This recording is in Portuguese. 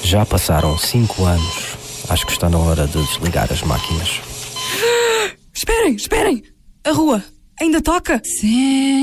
Já passaram 5 anos. Acho que está na hora de desligar as máquinas. Esperem! A rua ainda toca? Sim.